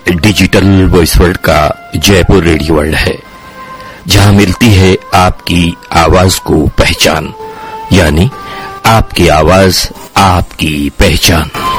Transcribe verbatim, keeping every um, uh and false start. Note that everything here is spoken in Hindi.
डिजिटल वॉइस वर्ल्ड का जयपुर रेडियो वर्ल्ड है, जहां मिलती है आपकी आवाज को पहचान, यानी आपकी आवाज आपकी पहचान।